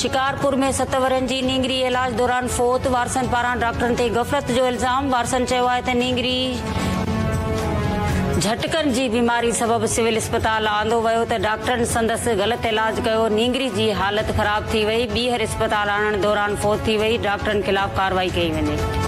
शिकारपुर में 7 वरनि जी नींगरी इलाज दौरान फौत। वारसनि पारां डॉक्टरनि ते गफ़लत जो इल्ज़ाम। वारसनि चयो आहे त नींगरी झटकनि जी बीमारी सबबि सिविल अस्पताल आंदो वियो त डॉक्टरनि संदसि ग़लति इलाज कयो। नींगरी जी हालत ख़राब थी वई। ॿीहर अस्पताल आणण दौरान फौत थी वई। डॉक्टरनि ख़िलाफ़ कार्रवाई कई वञे।